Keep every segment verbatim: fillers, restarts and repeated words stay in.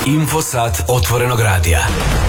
Infosat otvorenog radija.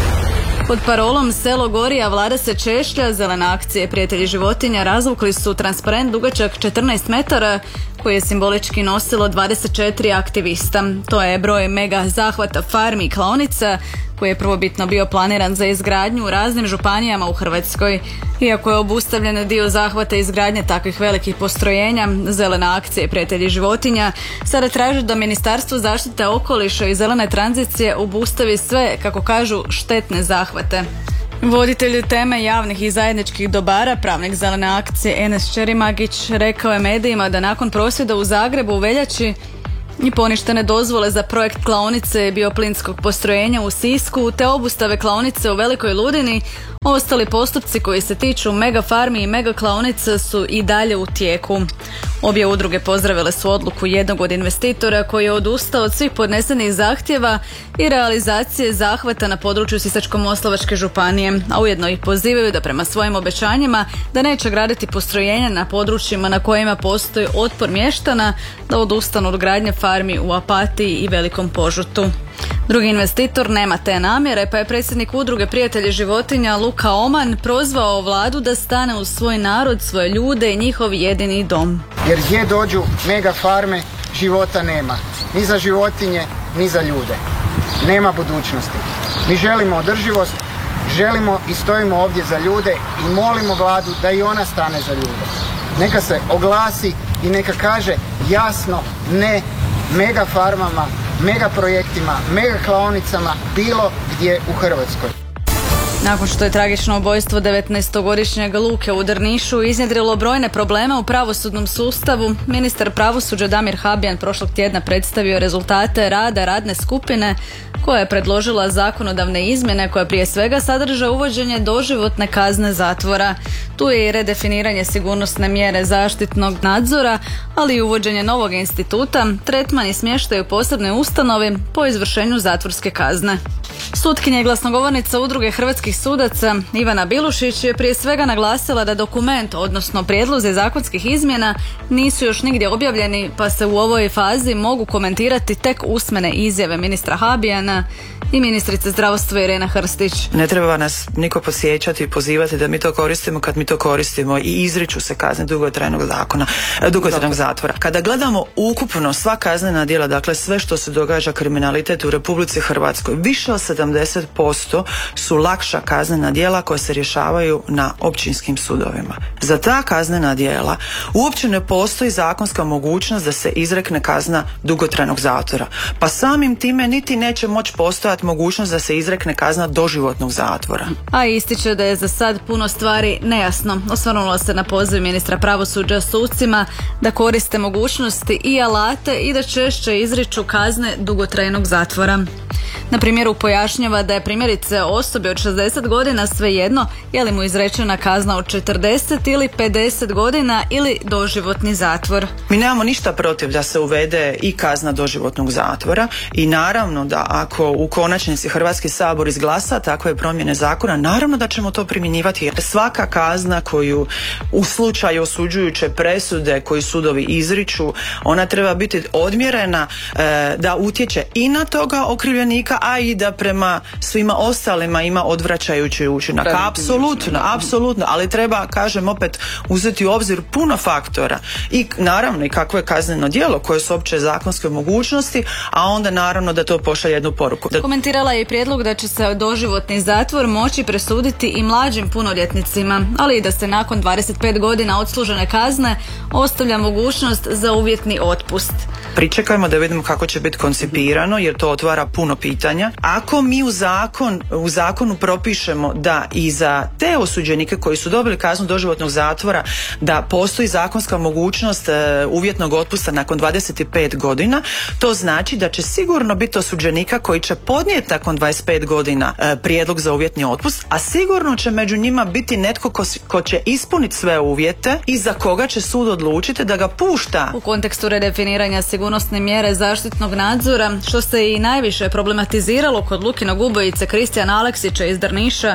Pod parolom Selo gori, a vlada se češlja, zelene akcije Prijatelji životinja razvukli su transparent dugačak četrnaest metara koji je simbolički nosilo dvadeset četiri aktivista. To je broj mega zahvata farmi i klaonica koji je prvobitno bio planiran za izgradnju u raznim županijama u Hrvatskoj. Iako je obustavljen dio zahvata izgradnje takvih velikih postrojenja, zelene akcije Prijatelji životinja sada traže da Ministarstvo zaštite okoliša i zelene tranzicije obustavi sve, kako kažu, štetne zahvate. Voditelj teme javnih i zajedničkih dobara, pravnik zelene akcije Enes Čerimagić, rekao je medijima da nakon prosvjeda u Zagrebu u veljači i poništene dozvole za projekt klaonice bioplinskog postrojenja u Sisku te obustave klaonice u Velikoj Ludini, ostali postupci koji se tiču mega farmi i mega klaonica su i dalje u tijeku. Obje udruge pozdravile su odluku jednog od investitora koji je odustao od svih podnesenih zahtjeva i realizacije zahvata na području Sisačko-moslavačke županije, a ujedno ih pozivaju da prema svojim obećanjima da neće graditi postrojenja na područjima na kojima postoji otpor mještana, da odustanu od gradnje farmi u Opatiji i Velikom Požutu. Drugi investitor nema te namjere, pa je predsjednik udruge Prijatelji životinja Luka Oman prozvao vladu da stane uz svoj narod, svoje ljude i njihov jedini dom. Jer gdje dođu mega farme, života nema. Ni za životinje, ni za ljude. Nema budućnosti. Mi želimo održivost, želimo i stojimo ovdje za ljude i molimo vladu da i ona stane za ljude. Neka se oglasi i neka kaže jasno ne mega farmama, mega projektima, mega klaonicama bilo gdje u Hrvatskoj. Nakon što je tragično ubojstvo devetnaestogodišnjeg Luke u Drnišu iznjedrilo brojne probleme u pravosudnom sustavu, ministar pravosuđa Damir Habijan prošlog tjedna predstavio rezultate rada radne skupine koja je predložila zakonodavne izmjene koje prije svega sadrže uvođenje doživotne kazne zatvora. Tu je i redefiniranje sigurnosne mjere zaštitnog nadzora, ali i uvođenje novog instituta, tretman i smještaj u posebnoj ustanovi po izvršenju zatvorske kazne. Sutkinja i glasnogovornica udruge hrvatskih sudaca Ivana Bilušić je prije svega naglasila da dokument, odnosno prijedlozi zakonskih izmjena, nisu još nigdje objavljeni, pa se u ovoj fazi mogu komentirati tek usmene izjave ministra Habijana i ministrice zdravstva Irene Hrstić. Ne treba nas niko podsjećati i pozivati da mi to koristimo kad mi to koristimo i izriču se kazne dugotrajnog zakona, dugotrajnog zatvora. Kada gledamo ukupno sva kaznena djela, dakle sve što se događa kriminalitet u Republici Hrvatskoj, više od sedamdeset posto su lakša kaznena djela koja se rješavaju na općinskim sudovima. Za ta kaznena djela uopće ne postoji zakonska mogućnost da se izrekne kazna dugotrajnog zatvora. Pa samim time niti neće moći postojati mogućnost da se izrekne kazna doživotnog zatvora. A ističe da je za sad puno stvari nejasno. Osvrnula se na poziv ministra pravosuđa sucima da koriste mogućnosti i alate i da češće izriču kazne dugotrajnog zatvora. Na primjeru pojašnjava da je primjerice osobi od šezdeset godina svejedno je li mu izrečena kazna od četrdeset ili pedeset godina ili doživotni zatvor. Mi nemamo ništa protiv da se uvede i kazna doživotnog zatvora i naravno da ako u konačnici Hrvatski sabor izglasa takve promjene zakona, naravno da ćemo to primjenjivati jer svaka kazna koju u slučaju osuđujuće presude koji sudovi izriču, ona treba biti odmjerena e, da utječe i na toga okrivljenika, a i da prema svima ostalima ima odvraćajući učinak. Apsolutno, apsolutno, ali treba, kažem opet, uzeti u obzir puno faktora i naravno i kakvo je kazneno djelo koje su opće zakonske mogućnosti, a onda naravno da to pošalje jednu poruku. Da... Komentirala je i prijedlog da će se doživotni zatvor moći presuditi i mlađim punoljetnicima, ali i da se nakon dvadeset pet godina odslužene kazne ostavlja mogućnost za uvjetni otpust. Pričekajmo da vidimo kako će biti koncipirano jer to otvara puno pitanja. Ako mi u, zakon, u zakonu propišemo da i za te osuđenike koji su dobili kaznu doživotnog zatvora da postoji zakonska mogućnost e, uvjetnog otpusta nakon dvadeset pet godina, to znači da će sigurno biti osuđenika koji će podnijeti nakon dvadeset pet godina e, prijedlog za uvjetni otpust, a sigurno će među njima biti netko ko, ko će ispuniti sve uvjete i za koga će sud odlučiti da ga pušta. U kontekstu redefiniranja sigurnosne mjere zaštitnog nadzora, što se i najviše problematiziralo kod Lukinog ubojice Kristijana Aleksića iz Drniša,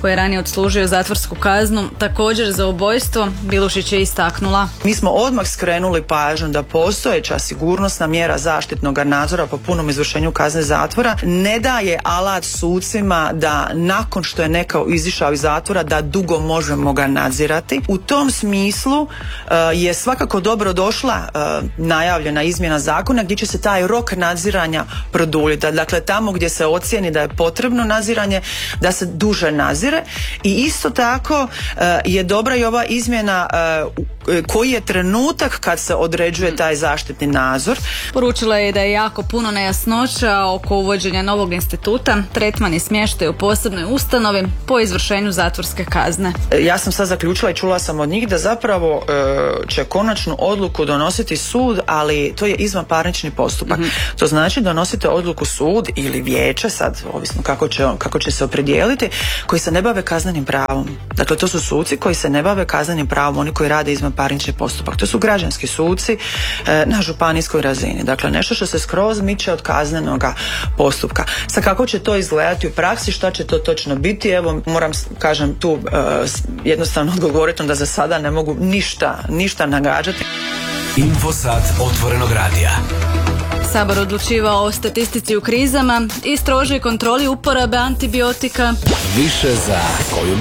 koji je ranije odslužio zatvorsku kaznu, također za ubojstvo, Bilušić je istaknula. Mi smo odmah skrenuli pažnju da postojeća sigurnosna mjera zaštitnog nadzora po punom izvršenju kazne zatvora ne daje alat sucima da nakon što je neko izišao iz zatvora da dugo možemo ga nadzirati. U tom smislu uh, je svakako dobro došla uh, najavljena izmjena zakona gdje će se taj rok nadziranja produljiti. Dakle, tamo gdje se ocijeni da je potrebno nadziranje, da se duže nadzire. I isto tako uh, je dobra i ova izmjena uh, koji je trenutak kad se određuje taj zaštitni nadzor. Poručila je da je jako puno nejasnoća oko uvođenja novog instituta, tretman i smještaj u posebnoj ustanovi po izvršenju zatvorske kazne. Ja sam sad zaključila i čula sam od njih da zapravo e, će konačnu odluku donositi sud, ali to je izvanparnični postupak. Mm-hmm. To znači donosite odluku sud ili vijeće, sad ovisno kako će, kako će se opredijeliti, koji se ne bave kaznenim pravom. Dakle, to su suci koji se ne bave kaznenim pravom, oni koji rade izvanparnični postupak. To su građanski suci e, na županijskoj razini. Dakle, nešto što se skroz miče od kaznenog postupka. Sad kako će to izgledati u praksi, šta će to točno biti, evo moram, kažem, tu e, jednostavno odgovoriti da za sada ne mogu ništa, ništa nagađati. Infosat otvorenog radija. Sabor odlučivao o statistici u krizama i strožoj kontroli uporabe antibiotika. Više za koju